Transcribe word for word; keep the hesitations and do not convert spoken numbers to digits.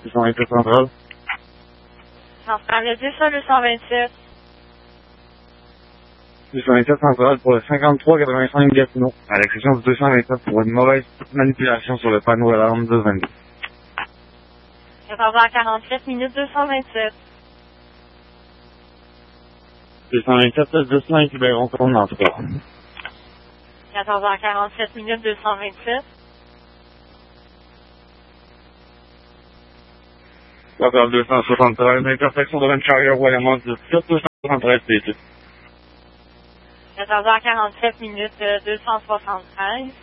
deux cent vingt-sept centrale. Centrale, le deux sur deux cent vingt-sept. deux cent vingt-sept centrale pour le cinquante-trois quatre-vingt-cinq Gatineau, à l'exception du deux cent vingt-sept pour une mauvaise manipulation sur le panneau d'alarme deux vingt-deux. quatorze heures quarante-sept minutes deux cent vingt-sept. deux cent vingt-sept, deux cents et Quiberon, tourne en tout cas. quatorze heures quarante-sept minutes deux cent vingt-sept. Local deux cent soixante-treize, intersection de Rencharier, Royamont, dix-sept, deux cent soixante-treize P T. quatorze heures quarante-sept minutes deux cent soixante-treize.